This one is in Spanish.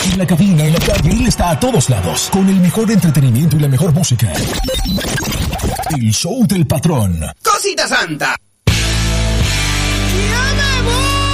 En la cabina, en la calle, él está a todos lados, con el mejor entretenimiento y la mejor música. El show del patrón. ¡Cosita santa!